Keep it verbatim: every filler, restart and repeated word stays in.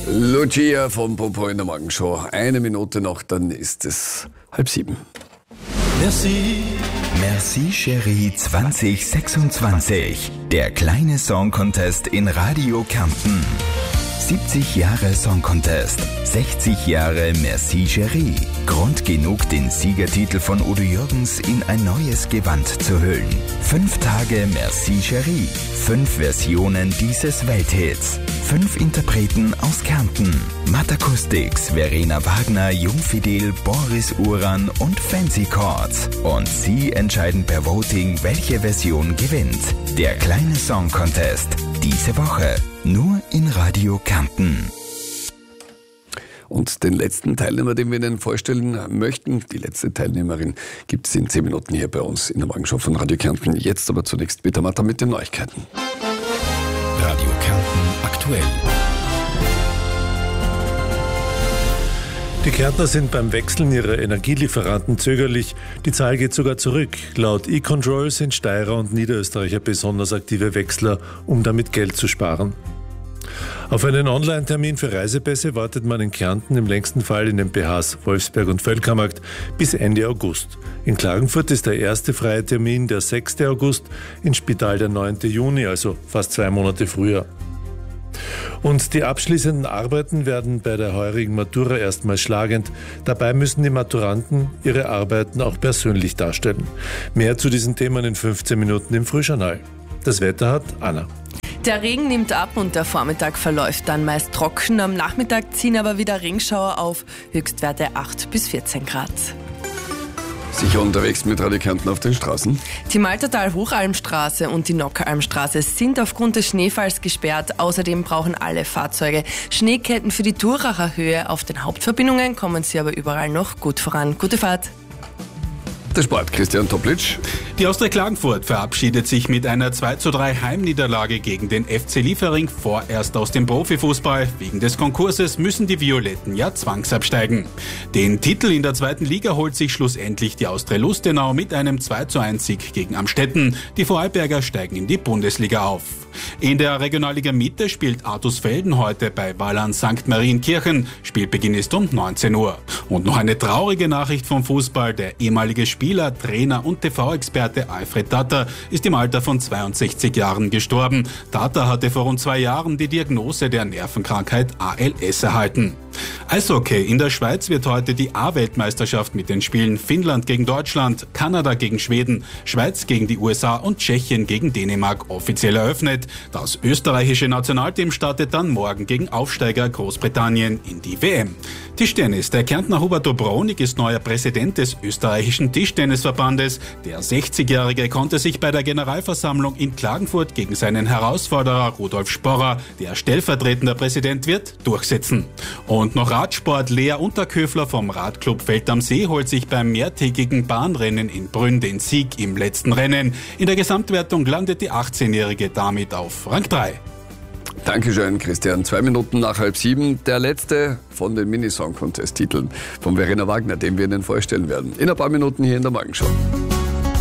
Lucia von Popo in der Morgenshow. Eine Minute noch, dann ist es halb sieben. Merci. Merci Chérie zwanzig sechsundzwanzig. Der kleine Song Contest in Radio Kärnten. siebzig Jahre Song Contest, sechzig Jahre Merci Chérie. Grund genug, den Siegertitel von Udo Jürgens in ein neues Gewand zu hüllen. Fünf Tage Merci Chérie. Fünf Versionen dieses Welthits. Fünf Interpreten aus Kärnten. Matt Acoustics, Verena Wagner, Jungfidel, Boris Uran und Fancy Chords. Und Sie entscheiden per Voting, welche Version gewinnt. Der kleine Song Contest. Diese Woche nur in Radio Kärnten. Und den letzten Teilnehmer, den wir Ihnen vorstellen möchten, die letzte Teilnehmerin, gibt es in zehn Minuten hier bei uns in der Morgenshow von Radio Kärnten. Jetzt aber zunächst Peter Matter mit den Neuigkeiten. Radio Kärnten aktuell. Die Kärntner sind beim Wechseln ihrer Energielieferanten zögerlich. Die Zahl geht sogar zurück. Laut E-Control sind Steirer und Niederösterreicher besonders aktive Wechsler, um damit Geld zu sparen. Auf einen Online-Termin für Reisepässe wartet man in Kärnten im längsten Fall in den P Hs Wolfsberg und Völkermarkt bis Ende August. In Klagenfurt ist der erste freie Termin der sechste August, in Spital der neunte Juni, also fast zwei Monate früher. Und die abschließenden Arbeiten werden bei der heurigen Matura erstmals schlagend. Dabei müssen die Maturanten ihre Arbeiten auch persönlich darstellen. Mehr zu diesen Themen in fünfzehn Minuten im Frühjournal. Das Wetter hat Anna. Der Regen nimmt ab und der Vormittag verläuft dann meist trocken. Am Nachmittag ziehen aber wieder Regenschauer auf. Höchstwerte acht bis vierzehn Grad. Sicher unterwegs mit Radio Kärnten auf den Straßen? Die Maltertal-Hochalmstraße und die Nockeralmstraße sind aufgrund des Schneefalls gesperrt. Außerdem brauchen alle Fahrzeuge Schneeketten für die Duracher Höhe. Auf den Hauptverbindungen kommen sie aber überall noch gut voran. Gute Fahrt! Der Sport, Christian Toplitsch. Die Austria Klagenfurt verabschiedet sich mit einer zwei zu drei Heimniederlage gegen den F C Liefering vorerst aus dem Profifußball. Wegen des Konkurses müssen die Violetten ja zwangsabsteigen. Den Titel in der zweiten Liga holt sich schlussendlich die Austria Lustenau mit einem zwei zu eins Sieg gegen Amstetten. Die Vorarlberger steigen in die Bundesliga auf. In der Regionalliga Mitte spielt Artusfelden heute bei Wallern Sankt Marienkirchen. Spielbeginn ist um neunzehn Uhr. Und noch eine traurige Nachricht vom Fußball. Der ehemalige Spieler, Trainer und T V-Experte Alfred Tatter ist im Alter von zweiundsechzig Jahren gestorben. Tatter hatte vor rund zwei Jahren die Diagnose der Nervenkrankheit A L S erhalten. Eishockey. In der Schweiz wird heute die A-Weltmeisterschaft mit den Spielen Finnland gegen Deutschland, Kanada gegen Schweden, Schweiz gegen die U S A und Tschechien gegen Dänemark offiziell eröffnet. Das österreichische Nationalteam startet dann morgen gegen Aufsteiger Großbritannien in die W M. Tischtennis. Der Kärntner Hubert Dobronik ist neuer Präsident des österreichischen Tischtennisverbandes. Der sechzigjährige konnte sich bei der Generalversammlung in Klagenfurt gegen seinen Herausforderer Rudolf Sporrer, der stellvertretender Präsident wird, durchsetzen. Und noch Radsport. Lea Unterköfler vom Radclub Feld am See holt sich beim mehrtägigen Bahnrennen in Brünn den Sieg im letzten Rennen. In der Gesamtwertung landet die achtzehnjährige damit auf Rang drei. Dankeschön, Christian. Zwei Minuten nach halb sieben. Der letzte von den Mini-Song-Contest-Titeln von Verena Wagner, den wir Ihnen vorstellen werden. In ein paar Minuten hier in der Morgenshow.